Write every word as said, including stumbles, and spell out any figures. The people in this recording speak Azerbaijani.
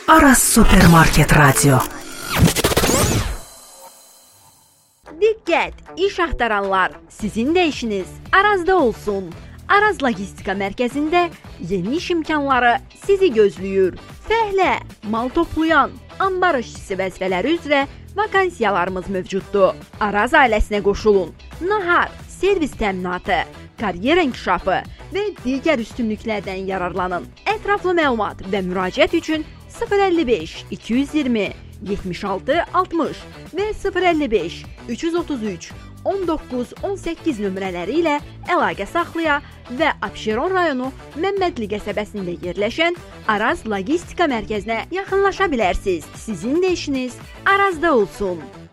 Aras Supermarket Radio. Diqqət, iş axtaranlar, sizin də işiniz Arazda olsun. Araz Logistika Mərkəzində yeni iş imkanları sizi gözləyir. Fəhlə, mal toplayan, ambar işçisi vəzifələri üzrə vakansiyalarımız mövcuddur. Araz ailəsinə qoşulun. Nahar, servis təminatı, karyera inkişafı və digər üstünlüklərdən yararlanın. Ətraflı məlumat və müraciət üçün sıfır əlli beş iki yüz iyirmi yetmiş altı altmış və sıfır əlli beş üç yüz otuz üç on doqquz on səkkiz nömrələri ilə əlaqə saxlaya və Abşeron rayonu Məmmədli qəsəbəsində yerləşən Araz Logistika Mərkəzinə yaxınlaşa bilərsiniz. Sizin də işiniz Arazda olsun.